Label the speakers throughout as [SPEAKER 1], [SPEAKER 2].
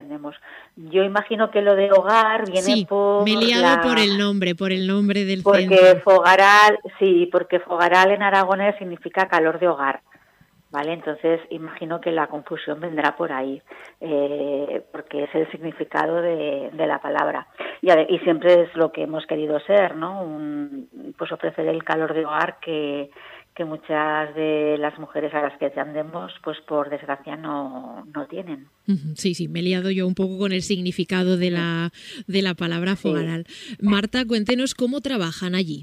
[SPEAKER 1] atendemos. Yo imagino que lo de hogar viene
[SPEAKER 2] Sí, me he liado por el nombre del centro.
[SPEAKER 1] porque fogaral en aragonés significa calor de hogar. Vale, entonces imagino que la confusión vendrá por ahí, porque es el significado de la palabra. Y siempre es lo que hemos querido ser, ¿no? Pues ofrecer el calor de hogar que muchas de las mujeres a las que atendemos, pues por desgracia no tienen.
[SPEAKER 2] Sí, me he liado yo un poco con el significado de la palabra fogaral. Marta, cuéntenos cómo trabajan allí.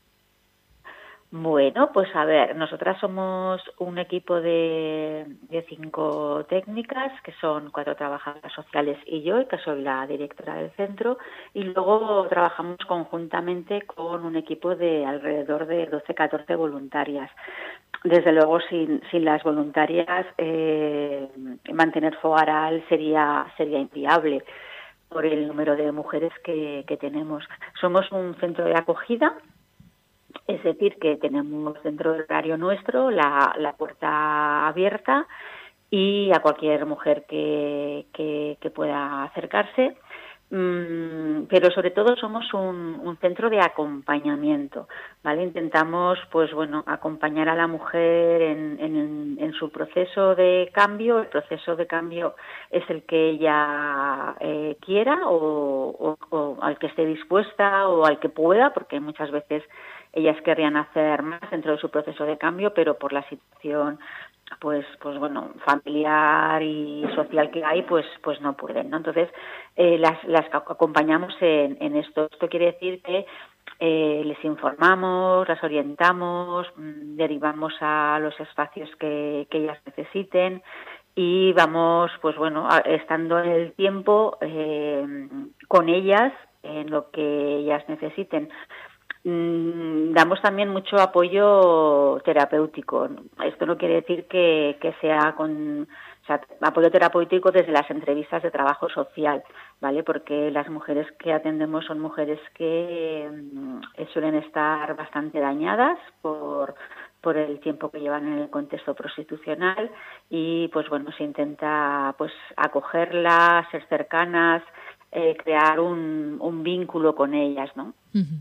[SPEAKER 1] Bueno, pues a ver, nosotras somos un equipo de 5 técnicas, que son 4 trabajadoras sociales y yo, que soy la directora del centro, y luego trabajamos conjuntamente con un equipo de alrededor de 12-14 voluntarias. Desde luego, sin las voluntarias, mantener fogaral sería inviable por el número de mujeres que tenemos. Somos un centro de acogida. Es decir, que tenemos dentro del horario nuestro la puerta abierta y a cualquier mujer que pueda acercarse, pero sobre todo somos un centro de acompañamiento, ¿vale? Intentamos, pues bueno, acompañar a la mujer en su proceso de cambio. El proceso de cambio es el que ella quiera o al que esté dispuesta o al que pueda, porque muchas veces ellas querrían hacer más dentro de su proceso de cambio, pero por la situación pues bueno, familiar y social que hay, pues no pueden, ¿no? Entonces, las acompañamos en esto. Esto quiere decir que les informamos, las orientamos, derivamos a los espacios que ellas necesiten y vamos, pues bueno, estando en el tiempo con ellas en lo que ellas necesiten. Damos también mucho apoyo terapéutico. Esto no quiere decir que sea apoyo terapéutico desde las entrevistas de trabajo social, ¿vale? Porque las mujeres que atendemos son mujeres que suelen estar bastante dañadas por el tiempo que llevan en el contexto prostitucional y pues bueno, se intenta pues acogerlas, ser cercanas, crear un vínculo con ellas, ¿no?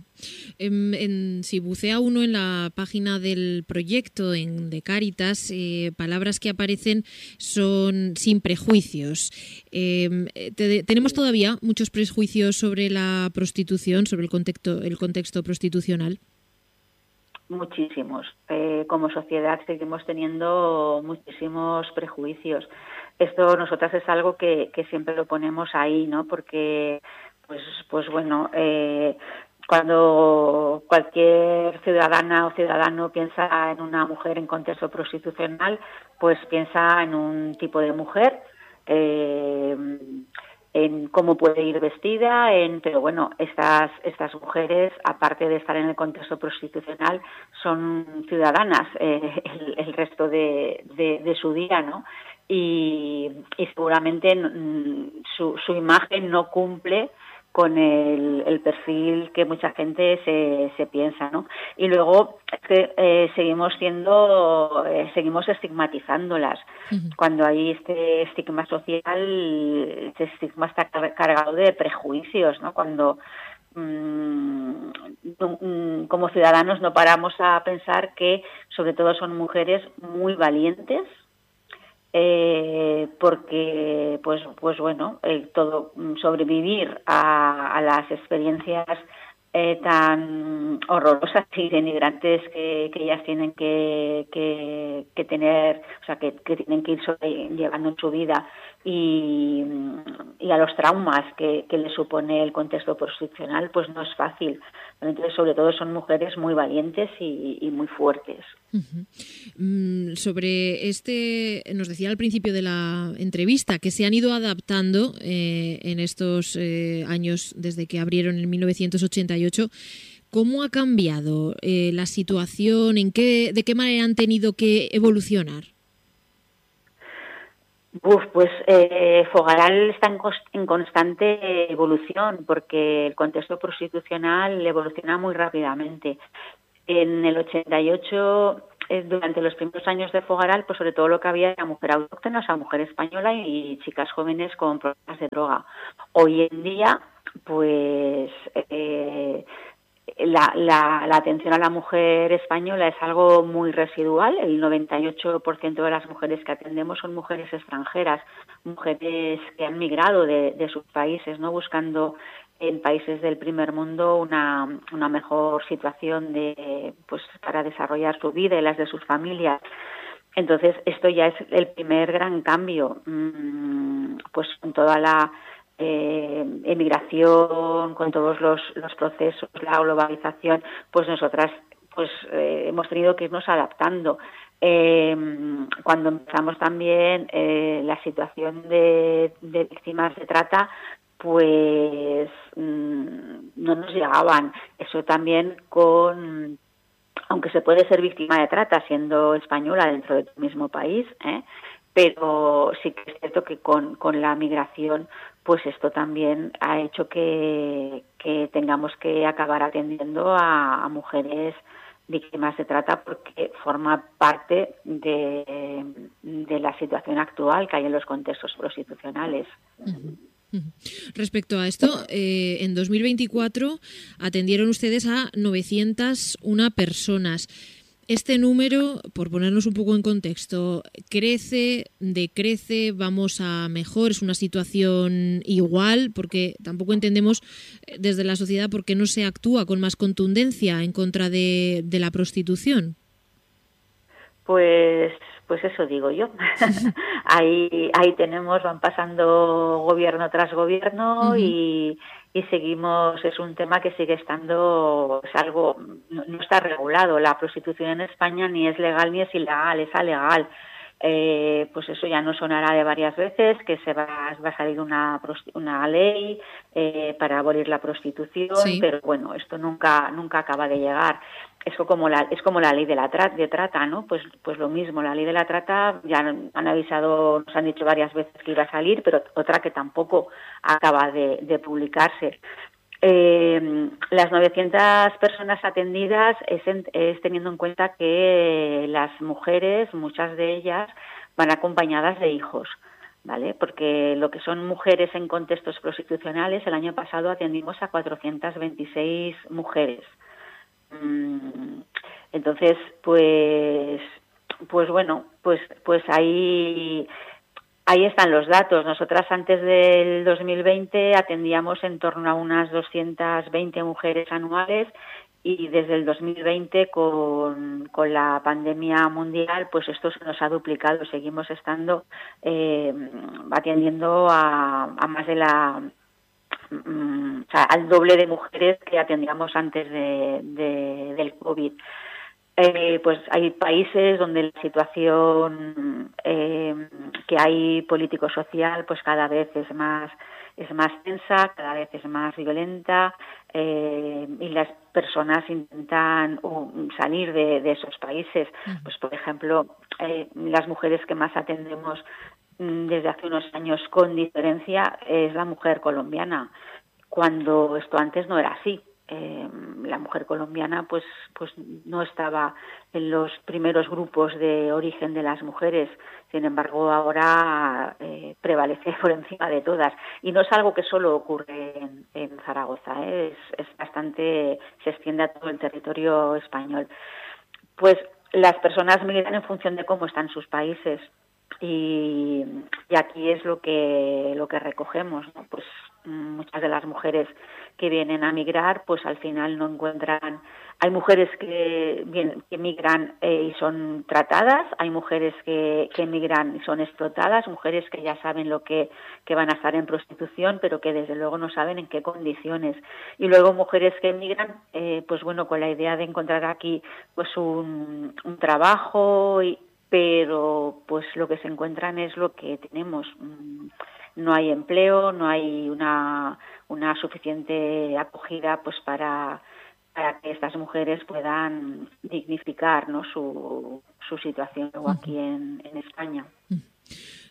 [SPEAKER 2] Si bucea uno en la página del proyecto de Cáritas, palabras que aparecen son sin prejuicios. ¿Tenemos todavía muchos prejuicios sobre la prostitución, sobre el contexto prostitucional?
[SPEAKER 1] Muchísimos. Como sociedad seguimos teniendo muchísimos prejuicios. Esto nosotras es algo que siempre lo ponemos ahí, ¿no? Porque, pues bueno, cuando cualquier ciudadana o ciudadano piensa en una mujer en contexto prostitucional, pues piensa en un tipo de mujer, en cómo puede ir vestida, pero bueno, estas mujeres, aparte de estar en el contexto prostitucional, son ciudadanas el resto de su día, ¿no? Y seguramente su imagen no cumple con el perfil que mucha gente se piensa, ¿no? Y luego seguimos estigmatizándolas. Cuando hay este estigma social, este estigma está cargado de prejuicios, ¿no? Cuando como ciudadanos no paramos a pensar que sobre todo son mujeres muy valientes, porque pues bueno, todo sobrevivir a las experiencias tan horrorosas y denigrantes que ellas tienen que tener, o sea, que tienen que ir llevando en su vida y a los traumas que les supone el contexto prostitucional, pues no es fácil. Entonces, sobre todo son mujeres muy valientes y muy fuertes.
[SPEAKER 2] Sobre nos decía al principio de la entrevista que se han ido adaptando en estos años desde que abrieron en 1988. ¿Cómo ha cambiado la situación? ¿De qué manera han tenido que evolucionar?
[SPEAKER 1] Pues Fogaral está en constante evolución porque el contexto prostitucional evoluciona muy rápidamente. En el 88 durante los primeros años de Fogaral, pues sobre todo lo que había era mujer autóctona, o sea, mujer española y chicas jóvenes con problemas de droga. Hoy en día, pues la atención a la mujer española es algo muy residual. El 98% de las mujeres que atendemos son mujeres extranjeras, mujeres que han migrado de sus países, ¿no? Buscando en países del primer mundo una mejor situación pues para desarrollar su vida y las de sus familias. Entonces, esto ya es el primer gran cambio, pues con toda la emigración, con todos los procesos, la globalización, pues nosotras pues hemos tenido que irnos adaptando. Cuando empezamos también la situación de víctimas de trata, pues no nos llegaban. Eso también aunque se puede ser víctima de trata siendo española dentro de tu mismo país, pero sí que es cierto que con la migración, pues esto también ha hecho que tengamos que acabar atendiendo a mujeres víctimas de trata, porque forma parte de la situación actual que hay en los contextos prostitucionales.
[SPEAKER 2] Respecto a esto, en 2024 atendieron ustedes a 901 personas. Este número, por ponernos un poco en contexto, ¿crece, decrece, vamos a mejor? ¿Es una situación igual? Porque tampoco entendemos desde la sociedad por qué no se actúa con más contundencia en contra de la prostitución.
[SPEAKER 1] Pues eso digo yo. ahí van pasando gobierno tras gobierno y seguimos, es un tema que sigue estando, es algo, no está regulado. La prostitución en España ni es legal ni es ilegal, es alegal. Pues eso ya nos sonará de varias veces, que va a salir una ley para abolir la prostitución, sí. Pero bueno, esto nunca acaba de llegar. Es como la ley de trata, ¿no? Pues lo mismo, la ley de la trata ya han avisado, nos han dicho varias veces que iba a salir, pero otra que tampoco acaba de publicarse. Las 900 personas atendidas es teniendo en cuenta que las mujeres, muchas de ellas, van acompañadas de hijos, ¿vale? Porque lo que son mujeres en contextos prostitucionales, el año pasado atendimos a 426 mujeres. Entonces, pues bueno, pues ahí están los datos. Nosotras antes del 2020 atendíamos en torno a unas 220 mujeres anuales y desde el 2020 con la pandemia mundial, pues esto se nos ha duplicado. Seguimos estando atendiendo a más de o sea, al doble de mujeres que atendíamos antes del COVID. Pues hay países donde la situación que hay político-social pues cada vez es más tensa, cada vez es más violenta y las personas intentan salir de esos países. Pues por ejemplo, las mujeres que más atendemos desde hace unos años con diferencia es la mujer colombiana, cuando esto antes no era así. La mujer colombiana pues no estaba en los primeros grupos de origen de las mujeres, sin embargo ahora prevalece por encima de todas, y no es algo que solo ocurre en Zaragoza, es bastante, se extiende a todo el territorio español. Pues las personas migran en función de cómo están sus países y aquí es lo que recogemos, ¿no? Pues muchas de las mujeres que vienen a migrar pues al final no encuentran, hay mujeres que migran y son tratadas, hay mujeres que migran y son explotadas, mujeres que ya saben lo que van a estar en prostitución pero que desde luego no saben en qué condiciones, y luego mujeres que migran pues bueno, con la idea de encontrar aquí pues un trabajo pero pues lo que se encuentran es lo que tenemos. No hay empleo, no hay una suficiente acogida pues para que estas mujeres puedan dignificar, ¿no?, su situación luego aquí en España.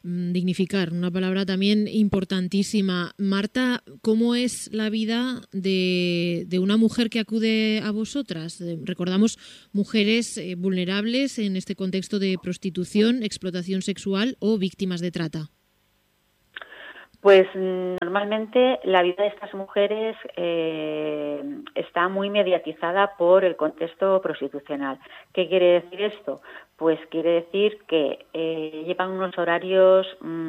[SPEAKER 2] dignificar, una palabra también importantísima. Marta, ¿cómo es la vida de una mujer que acude a vosotras? Recordamos mujeres vulnerables en este contexto de prostitución, explotación sexual o víctimas de trata.
[SPEAKER 1] Pues normalmente la vida de estas mujeres está muy mediatizada por el contexto prostitucional. ¿Qué quiere decir esto? Pues quiere decir que llevan unos horarios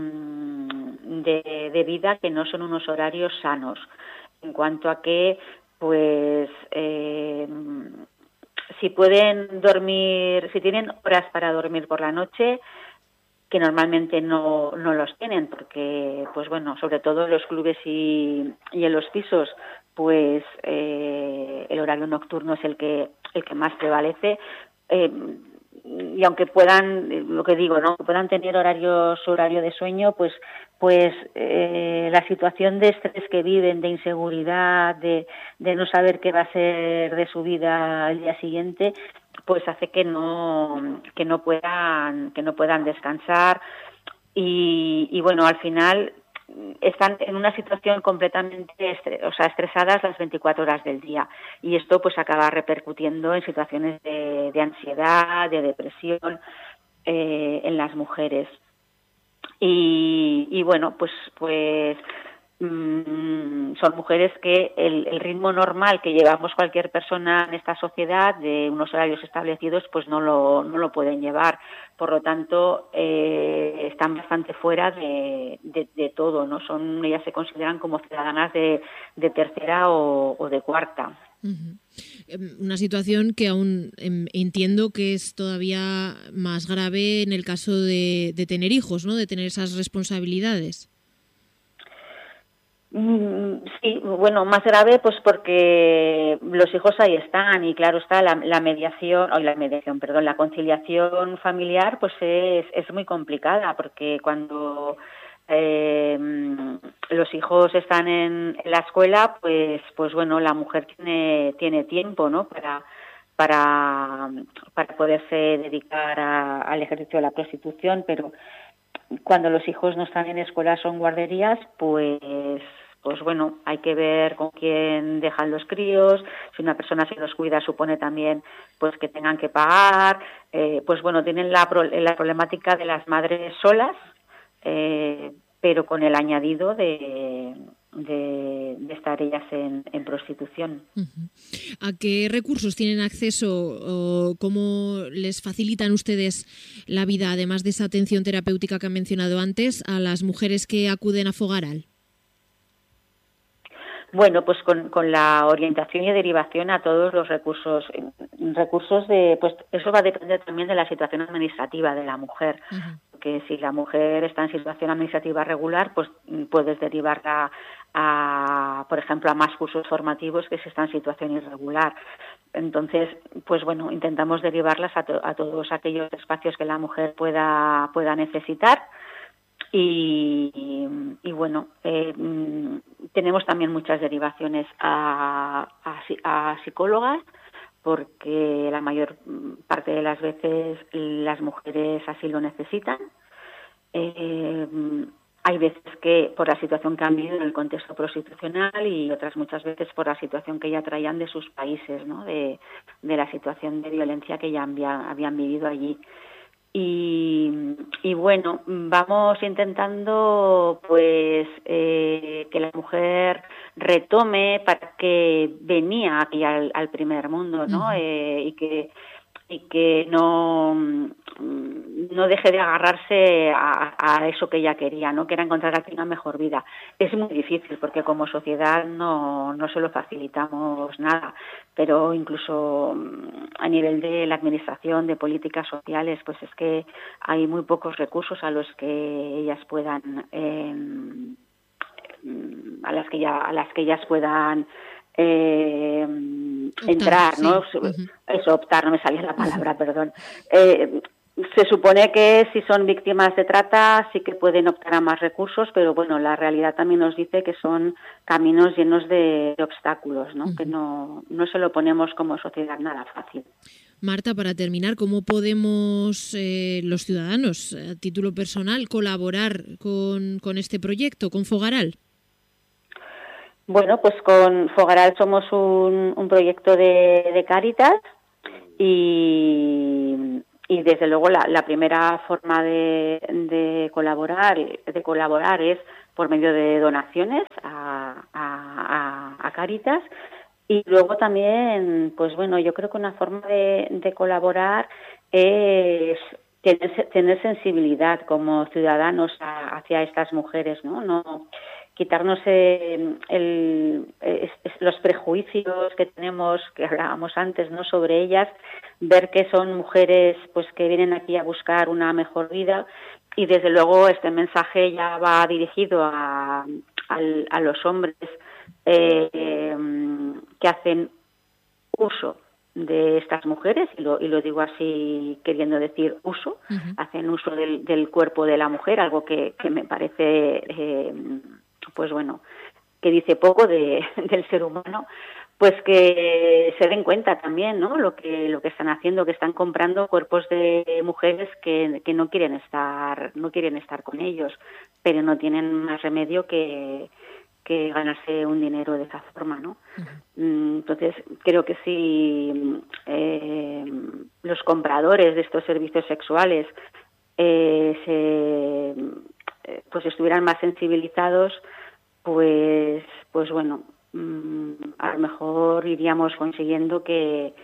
[SPEAKER 1] de vida que no son unos horarios sanos, en cuanto a que, pues, si pueden dormir, si tienen horas para dormir por la noche, que normalmente no los tienen, porque, pues bueno, sobre todo en los clubes y en los pisos, pues el horario nocturno es el que más prevalece. Y aunque puedan, lo que digo, ¿no?, puedan tener horario de sueño, pues la situación de estrés que viven, de inseguridad, de no saber qué va a ser de su vida el día siguiente, pues hace que no puedan descansar y bueno, al final están en una situación completamente estresadas las 24 horas del día, y esto pues acaba repercutiendo en situaciones de ansiedad, de depresión en las mujeres. Y bueno, pues son mujeres que el ritmo normal que llevamos cualquier persona en esta sociedad, de unos horarios establecidos, pues no lo pueden llevar. Por lo tanto, están bastante fuera de todo, ¿no? Ellas se consideran como ciudadanas de tercera o de cuarta.
[SPEAKER 2] Una situación que aún entiendo que es todavía más grave en el caso de tener hijos, ¿no?, de tener esas responsabilidades.
[SPEAKER 1] Sí, bueno, más grave pues porque los hijos ahí están, y claro está, la conciliación familiar pues es muy complicada, porque cuando los hijos están en la escuela, pues bueno, la mujer tiene tiempo, ¿no?, para poderse dedicar al ejercicio de la prostitución, pero cuando los hijos no están en escuelas o en guarderías, pues bueno, hay que ver con quién dejan los críos. Si una persona se los cuida, supone también pues que tengan que pagar. Pues bueno, tienen la problemática de las madres solas, pero con el añadido de estar ellas en prostitución.
[SPEAKER 2] ¿A qué recursos tienen acceso o cómo les facilitan ustedes la vida, además de esa atención terapéutica que han mencionado antes, a las mujeres que acuden a Fogaral?
[SPEAKER 1] Bueno, pues con la orientación y derivación a todos los recursos pues eso va a depender también de la situación administrativa de la mujer. Porque si la mujer está en situación administrativa regular, pues puedes derivarla por ejemplo, a más cursos formativos que si está en situación irregular. Entonces, pues bueno, intentamos derivarlas a todos aquellos espacios que la mujer pueda necesitar. Y bueno, tenemos también muchas derivaciones a psicólogas, porque la mayor parte de las veces las mujeres así lo necesitan. Hay veces que por la situación que han vivido en el contexto prostitucional, y otras muchas veces por la situación que ya traían de sus países, ¿no?, de la situación de violencia que ya habían vivido allí. Y bueno, vamos intentando pues que la mujer retome para que venía aquí al primer mundo, ¿no? Y que no deje de agarrarse a eso que ella quería, ¿no?, que era encontrar aquí una mejor vida. Es muy difícil porque como sociedad no se lo facilitamos nada, pero incluso a nivel de la administración, de políticas sociales, pues es que hay muy pocos recursos a los que ellas puedan a las que ellas puedan entrar, ¿no? Sí. Eso, optar, no me salía la palabra, perdón. Se supone que si son víctimas de trata sí que pueden optar a más recursos, pero bueno, la realidad también nos dice que son caminos llenos de obstáculos, ¿no? Que no se lo ponemos como sociedad nada fácil.
[SPEAKER 2] Marta, para terminar, ¿cómo podemos los ciudadanos, a título personal, colaborar con este proyecto, con Fogaral?
[SPEAKER 1] Bueno, pues con Fogaral somos un proyecto de Cáritas y desde luego la primera forma de colaborar es por medio de donaciones a Cáritas. Y luego también, pues bueno, yo creo que una forma de colaborar es tener sensibilidad como ciudadanos hacia estas mujeres, ¿no? No quitarnos los prejuicios que tenemos, que hablábamos antes, ¿no? Sobre ellas, ver que son mujeres pues que vienen aquí a buscar una mejor vida, y desde luego este mensaje ya va dirigido a los hombres que hacen uso de estas mujeres, y lo digo así queriendo decir uso, hacen uso del cuerpo de la mujer, algo que me parece pues bueno, que dice poco del ser humano, pues que se den cuenta también, ¿no? Lo que están haciendo, que están comprando cuerpos de mujeres que no quieren estar con ellos, pero no tienen más remedio que ganarse un dinero de esa forma, ¿no? Entonces creo que si los compradores de estos servicios sexuales pues estuvieran más sensibilizados, pues bueno, a lo mejor iríamos consiguiendo que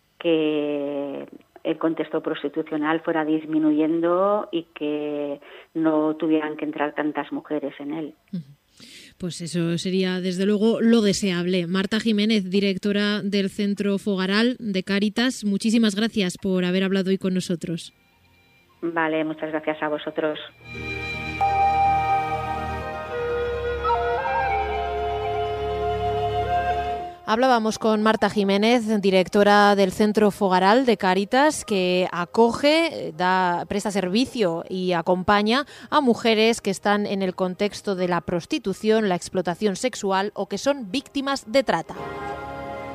[SPEAKER 1] el contexto prostitucional fuera disminuyendo y que no tuvieran que entrar tantas mujeres en él.
[SPEAKER 2] Pues eso sería desde luego lo deseable. Marta Jiménez, directora del Centro Fogaral de Cáritas, muchísimas gracias por haber hablado hoy con nosotros.
[SPEAKER 1] Vale, muchas gracias a vosotros.
[SPEAKER 2] Hablábamos con Marta Jiménez, directora del Centro Fogaral de Cáritas, que acoge, presta servicio y acompaña a mujeres que están en el contexto de la prostitución, la explotación sexual o que son víctimas de trata.